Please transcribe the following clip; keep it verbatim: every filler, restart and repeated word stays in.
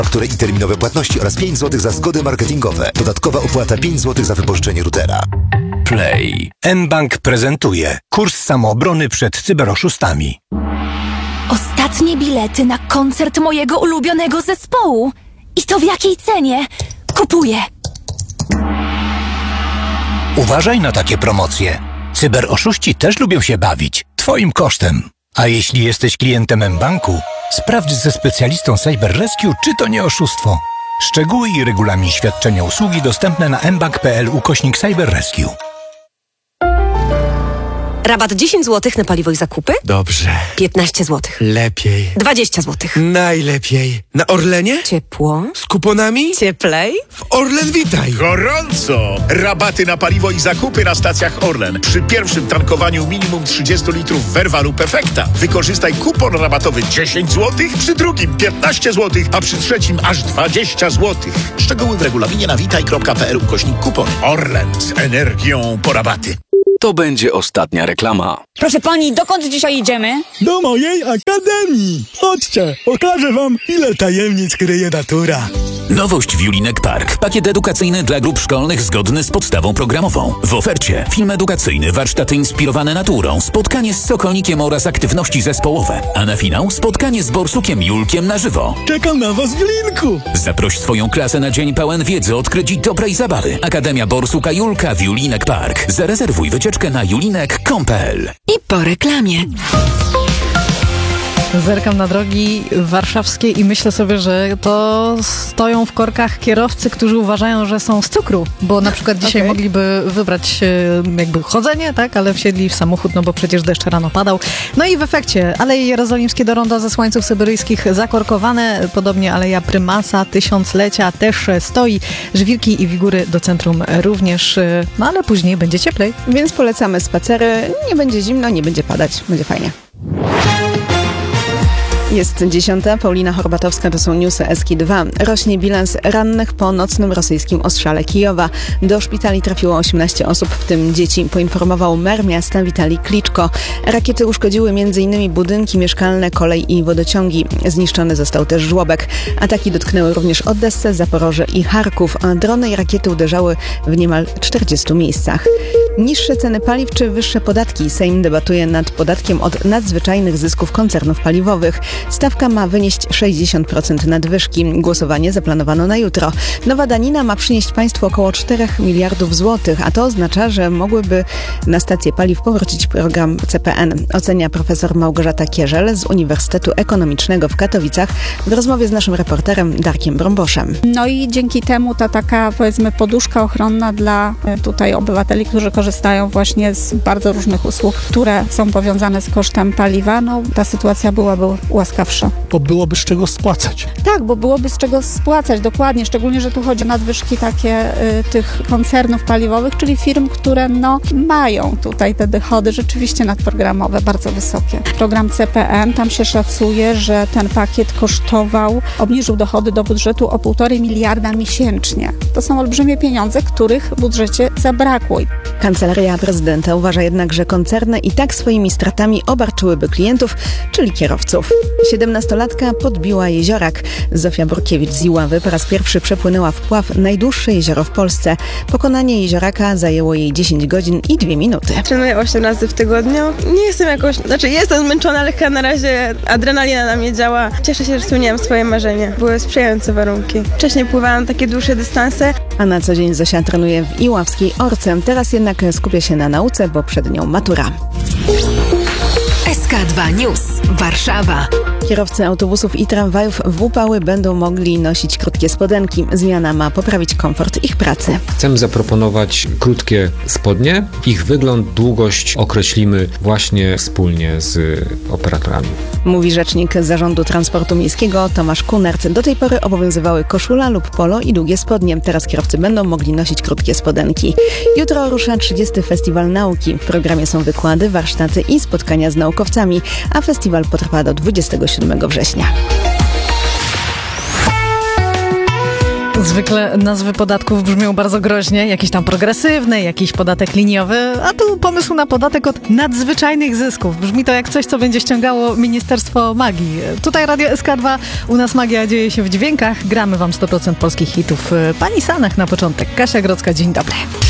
Faktury i terminowe płatności oraz pięć złotych za zgody marketingowe. Dodatkowa opłata pięć złotych za wypożyczenie routera. Play. mBank prezentuje kurs samoobrony przed cyberoszustami. Ostatnie bilety na koncert mojego ulubionego zespołu. I to w jakiej cenie? Kupuję. Uważaj na takie promocje. Cyberoszuści też lubią się bawić. Twoim kosztem. A jeśli jesteś klientem mBanku, sprawdź ze specjalistą Cyber Rescue, czy to nie oszustwo. Szczegóły i regulamin świadczenia usługi dostępne na mbank.pl ukośnik Cyber Rescue. Rabat dziesięć złotych na paliwo i zakupy? Dobrze. piętnaście złotych. Lepiej. dwadzieścia złotych. Najlepiej. Na Orlenie? Ciepło. Z kuponami? Cieplej. W Orlen Witaj. Gorąco! Rabaty na paliwo i zakupy na stacjach Orlen. Przy pierwszym tankowaniu minimum trzydzieści litrów Verva lub Efekta wykorzystaj kupon rabatowy dziesięć złotych, przy drugim piętnaście złotych, a przy trzecim aż dwadzieścia złotych. Szczegóły w regulaminie na witaj.pl ukośnik kupon. Orlen z energią po rabaty. To będzie ostatnia reklama. Proszę pani, dokąd dzisiaj idziemy? Do mojej akademii. Chodźcie, pokażę wam, ile tajemnic kryje natura. Nowość w Julinek Park. Pakiet edukacyjny dla grup szkolnych zgodny z podstawą programową. W ofercie film edukacyjny, warsztaty inspirowane naturą, spotkanie z Sokolnikiem oraz aktywności zespołowe. A na finał spotkanie z Borsukiem Julkiem na żywo. Czekam na was w Julinku. Zaproś swoją klasę na dzień pełen wiedzy, odkryć i dobrej zabawy. Akademia Borsuka Julka w Julinek Park. Zarezerwuj wycieczkę na julinek kropka com kropka p l. I po reklamie. Zerkam na drogi warszawskie i myślę sobie, że to stoją w korkach kierowcy, którzy uważają, że są z cukru, bo na przykład dzisiaj okay. mogliby wybrać jakby chodzenie, tak, ale wsiedli w samochód, no bo przecież deszcz rano padał. No i w efekcie Aleje Jerozolimskie do ronda ze Słańców Syberyjskich zakorkowane, podobnie Aleja Prymasa Tysiąclecia też stoi, żwirki i wigury do centrum również, no ale później będzie cieplej. Więc polecamy spacery, nie będzie zimno, nie będzie padać, będzie fajnie. Jest dziesiąta. Paulina Horbatowska, to są newsy S K dwa. Rośnie bilans rannych po nocnym rosyjskim ostrzale Kijowa. Do szpitali trafiło osiemnaście osób, w tym dzieci, poinformował mer miasta Witalij Kliczko. Rakiety uszkodziły m.in. budynki mieszkalne, kolej i wodociągi. Zniszczony został też żłobek. Ataki dotknęły również Odessę, Zaporoże i Charków, a drony i rakiety uderzały w niemal czterdziestu miejscach. Niższe ceny paliw czy wyższe podatki? Sejm debatuje nad podatkiem od nadzwyczajnych zysków koncernów paliwowych. Stawka ma wynieść sześćdziesiąt procent nadwyżki. Głosowanie zaplanowano na jutro. Nowa danina ma przynieść państwu około czterech miliardów złotych, a to oznacza, że mogłyby na stacje paliw powrócić program C P N. Ocenia profesor Małgorzata Kierzel z Uniwersytetu Ekonomicznego w Katowicach w rozmowie z naszym reporterem Darkiem Brąboszem. No i dzięki temu ta taka, powiedzmy, poduszka ochronna dla tutaj obywateli, którzy korzystają właśnie z bardzo różnych usług, które są powiązane z kosztem paliwa, no ta sytuacja byłaby łaskawsza. Bo byłoby z czego spłacać. Tak, bo byłoby z czego spłacać, dokładnie, szczególnie, że tu chodzi o nadwyżki takie y, tych koncernów paliwowych, czyli firm, które no mają tutaj te dochody rzeczywiście nadprogramowe, bardzo wysokie. Program C P N, tam się szacuje, że ten pakiet kosztował, obniżył dochody do budżetu o półtorej miliarda miesięcznie. To są olbrzymie pieniądze, których w budżecie zabrakło. Kancelaria prezydenta uważa jednak, że koncerny i tak swoimi stratami obarczyłyby klientów, czyli kierowców. siedemnastolatka podbiła jeziorak. Zofia Burkiewicz z Iławy po raz pierwszy przepłynęła wpław najdłuższe jezioro w Polsce. Pokonanie jezioraka zajęło jej dziesięć godzin i dwie minuty. Trenuję osiem razy w tygodniu. Nie jestem jakoś, znaczy jestem zmęczona, ale chyba na razie adrenalina na mnie działa. Cieszę się, że spełniłam swoje marzenie. Były sprzyjające warunki. Wcześniej pływałam takie dłuższe dystanse. A na co dzień Zosia trenuje w iławskiej Orce. Teraz jednak skupia się na nauce, bo przed nią matura. S K dwa News. Warszawa. Kierowcy autobusów i tramwajów w upały będą mogli nosić krótkie spodenki. Zmiana ma poprawić komfort ich pracy. Chcemy zaproponować krótkie spodnie. Ich wygląd, długość określimy właśnie wspólnie z operatorami. Mówi rzecznik Zarządu Transportu Miejskiego Tomasz Kunert. Do tej pory obowiązywały koszula lub polo i długie spodnie. Teraz kierowcy będą mogli nosić krótkie spodenki. Jutro rusza trzydziesty Festiwal Nauki. W programie są wykłady, warsztaty i spotkania z naukowcami, a festiwal potrwa do dwudziestego siódmego września. Zwykle nazwy podatków brzmią bardzo groźnie, jakiś tam progresywny, jakiś podatek liniowy, a tu pomysł na podatek od nadzwyczajnych zysków. Brzmi to jak coś, co będzie ściągało Ministerstwo Magii. Tutaj Radio S K dwa, u nas magia dzieje się w dźwiękach, gramy wam sto procent polskich hitów. Pani Sanach na początek. Kasia Grodzka, dzień dobry.